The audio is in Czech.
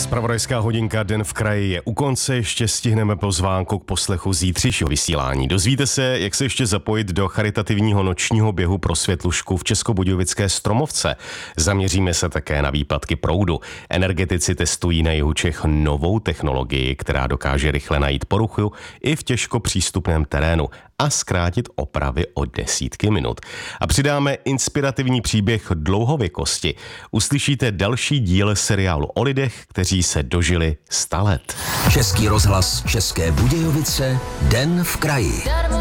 Zpravodajská hodinka Den v kraji je u konce, ještě stihneme pozvánku k poslechu zítřejšího vysílání. Dozvíte se, jak se ještě zapojit do charitativního nočního běhu pro světlušku v Českobudějovické Stromovce. Zaměříme se také na výpadky proudu. Energetici testují na jihu Čech novou technologii, která dokáže rychle najít poruchu i v těžko přístupném terénu a zkrátit opravy o desítky minut. A přidáme inspirativní příběh dlouhověkosti. Uslyšíte další díl seriálu o lidech, kteří se dožili 100 let. Český rozhlas České Budějovice, Den v kraji.